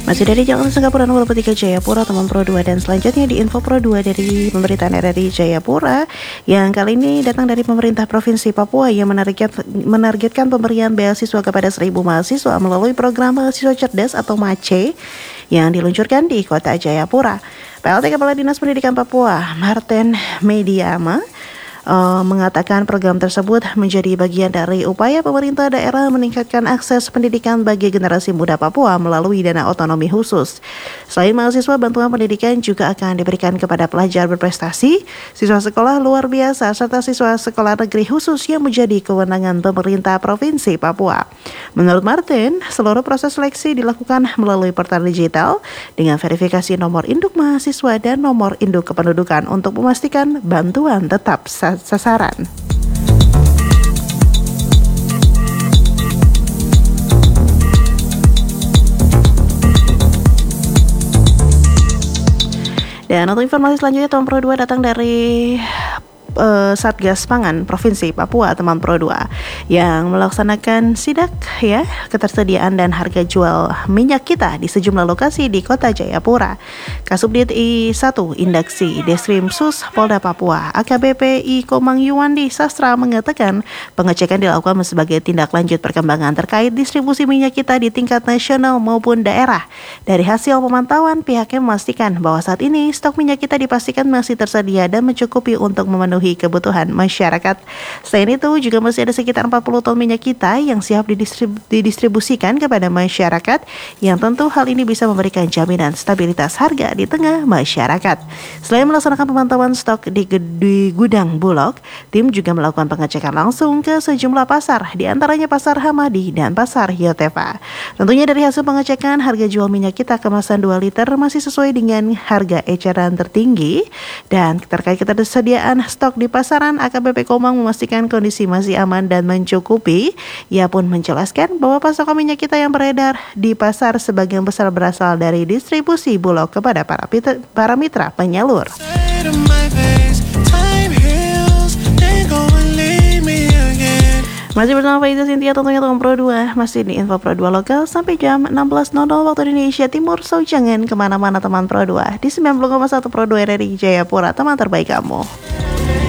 Masih dari Jakarta Singapura nomor 3 Jayapura, teman Pro 2, dan selanjutnya di Info Pro 2 dari pemerintahan RRI Jayapura yang kali ini datang dari pemerintah Provinsi Papua yang menargetkan pemberian beasiswa kepada 1.000 mahasiswa melalui program Mahasiswa Cerdas atau MACE yang diluncurkan di Kota Jayapura. PLT Kepala Dinas Pendidikan Papua, Martin Mediama, mengatakan program tersebut menjadi bagian dari upaya pemerintah daerah meningkatkan akses pendidikan bagi generasi muda Papua melalui dana otonomi khusus. Selain mahasiswa, bantuan pendidikan juga akan diberikan kepada pelajar berprestasi, siswa sekolah luar biasa, serta siswa sekolah negeri khusus yang menjadi kewenangan pemerintah Provinsi Papua. Menurut Martin, seluruh proses seleksi dilakukan melalui portal digital dengan verifikasi nomor induk mahasiswa dan nomor induk kependudukan untuk memastikan bantuan tetap sasaran. Dan untuk informasi selanjutnya, Teman Pro 2 datang dari Satgas Pangan Provinsi Papua, Teman Pro 2, yang melaksanakan sidak ketersediaan dan harga jual minyak kita di sejumlah lokasi di Kota Jayapura. Kasubdit I1 Indaksi Deskrim Sus Polda Papua AKBP I Komang Yuwandi Sastra mengatakan pengecekan dilakukan sebagai tindak lanjut perkembangan terkait distribusi minyak kita di tingkat nasional maupun daerah. Dari hasil pemantauan, pihaknya memastikan bahwa saat ini stok minyak kita dipastikan masih tersedia dan mencukupi untuk memenuhi kebutuhan masyarakat. Selain itu, juga masih ada sekitar 40 ton minyak kita yang siap didistribusikan kepada masyarakat, yang tentu hal ini bisa memberikan jaminan stabilitas harga di tengah masyarakat. Selain melaksanakan pemantauan stok di gudang Bulog, tim juga melakukan pengecekan langsung ke sejumlah pasar, di antaranya Pasar Hamadi dan Pasar Yotefa. Tentunya dari hasil pengecekan, harga jual minyak kita kemasan 2 liter masih sesuai dengan harga eceran tertinggi, dan terkait ketersediaan stok di pasaran, AKBP Komang memastikan kondisi masih aman dan mencukupi. Ia pun menjelaskan bahwa pasokan minyak kita yang beredar di pasar sebagian besar berasal dari distribusi Bulog kepada para mitra penyalur. Masih bersama Faiza Sintia, tentunya Teman Pro 2, masih di Info Pro 2 Lokal sampai jam 16.00 waktu Indonesia Timur. So jangan kemana-mana Teman Pro 2 di 90,1 Pro 2 RRI Jayapura, teman terbaik kamu.